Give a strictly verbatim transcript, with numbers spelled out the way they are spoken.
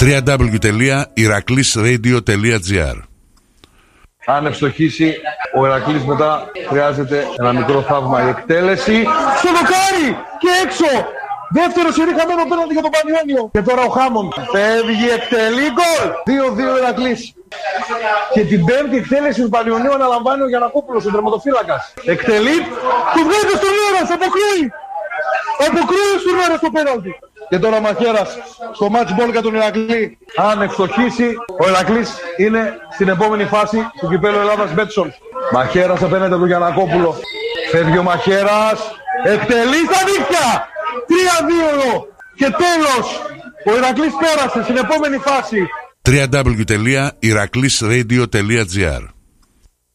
double-u double-u double-u τελεία ηρακλής ρέιντιο τελεία τζι άρ. Αν ευστοχίσει ο Ηρακλής μετά χρειάζεται ένα μικρό θαύμα. Η εκτέλεση στο δοκάρι και έξω. Δεύτερο σερί χαμένο πέναλτι για τον Πανιόνιο. Και τώρα ο Χάμον φεύγει, εκτελεί, γκολ. δύο δύο Ηρακλής. Και την πέμπτη εκτέλεση του Πανιονίου αναλαμβάνει ο Γιαννακόπουλος, ο τερματοφύλακας. Εκτελεί, του βγάζει στον Λέρας, αποκρούει. Αποκρούει στον Λέρας το πέναλτι. Και τώρα ο Μαχαίρας στο match ball για τον Ηρακλή. Αν ευστοχίσει, ο Ηρακλής είναι στην επόμενη φάση του κυπέλλου Ελλάδας Μπέτσον. Μαχαίρας απέναντι του Γιαννακόπουλο. Φεύγει ο Μαχαίρας, εκτελεί στα δίκτυα. τρία δύο και τέλος. Ο Ηρακλής πέρασε στην επόμενη φάση. double-u double-u double-u τελεία ηρακλής ρέιντιο τελεία τζι άρ